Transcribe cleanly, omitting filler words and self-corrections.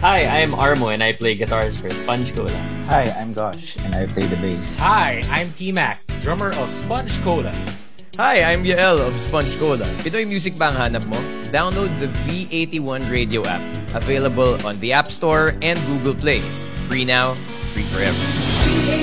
Hi, I'm Armo and I play guitars for Sponge Cola. Hi, I'm Gosh, and I play the bass. Hi, I'm T-Mac, drummer of Sponge Cola. Hi, I'm Yael of Sponge Cola. Ito yung music ba ang hanap mo? Download the V81 Radio app. Available on the App Store and Google Play. Free now, free forever.